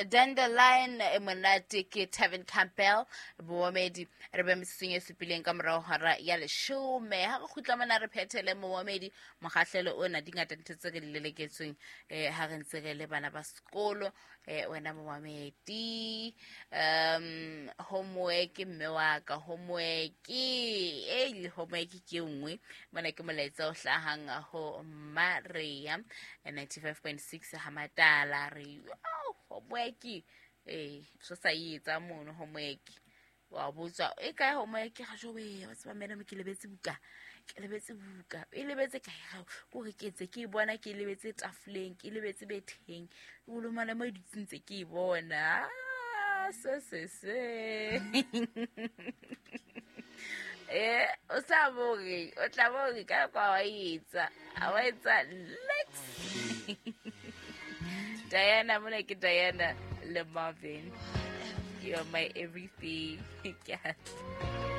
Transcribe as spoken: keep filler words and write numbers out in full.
Dandelion e monate ke Tavern Campbell boomedi re be mseng e supileng ka morao hara ya leshome ha go khutla mona re phethele moomedi mogahlelo ona dingata ntse ke leleketsweng eh ha re ntse re le bana ba sekolo eh wena moomedi um homework mme wa ka homework eh homework ke nngwe mona ke molaetsa o hlahang ho Maria ninety-five point six Hamatala re oh homework eh so sa yetsa mono homework wa botsa e ka homework ga jobe wa tsaba mena me ke lebetse buka ke lebetse buka e lebetse ka ga go re ketse ke bona ke lebetse tafleng ke lebetse betheng o lo mala mo ditsintse ke bona se se se eh o sa bore o tla bore ka kwa wa etsa a wa etsa next Diana mona ke Diana Le Marvin, you're my everything. Yes.